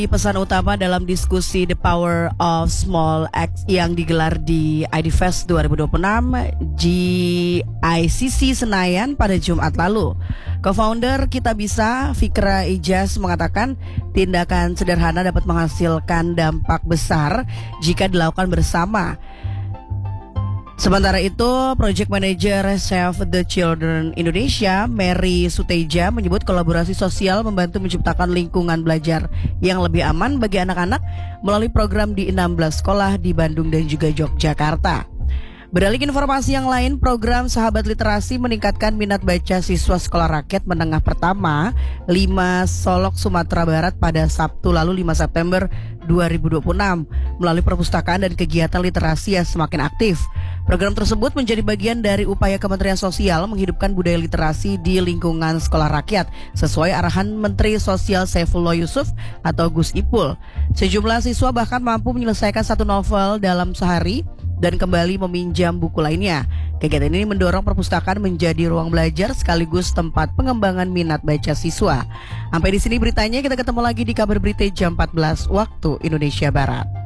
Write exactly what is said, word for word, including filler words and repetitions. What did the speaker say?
Pesan utama dalam diskusi The Power of Small Acts yang digelar di I D Fest dua ribu dua puluh enam G I C C Senayan pada Jumat lalu. Co-founder Kita Bisa, Fikra Ijaz, mengatakan tindakan sederhana dapat menghasilkan dampak besar jika dilakukan bersama. Sementara itu, Project Manager Save the Children Indonesia, Mary Suteja, menyebut kolaborasi sosial membantu menciptakan lingkungan belajar yang lebih aman bagi anak-anak melalui program di enam belas sekolah di Bandung dan juga Yogyakarta. Beralih ke informasi yang lain, program Sahabat Literasi meningkatkan minat baca siswa Sekolah Rakyat Menengah Pertama lima Solok, Sumatera Barat pada Sabtu lalu lima September dua ribu dua puluh enam melalui perpustakaan dan kegiatan literasi yang semakin aktif. Program tersebut menjadi bagian dari upaya Kementerian Sosial menghidupkan budaya literasi di lingkungan sekolah rakyat sesuai arahan Menteri Sosial Saifullah Yusuf atau Gus Ipul. Sejumlah siswa bahkan mampu menyelesaikan satu novel dalam sehari dan kembali meminjam buku lainnya. Kegiatan ini mendorong perpustakaan menjadi ruang belajar sekaligus tempat pengembangan minat baca siswa. Sampai di sini beritanya, kita ketemu lagi di Kabar Berita jam empat belas waktu Indonesia Barat.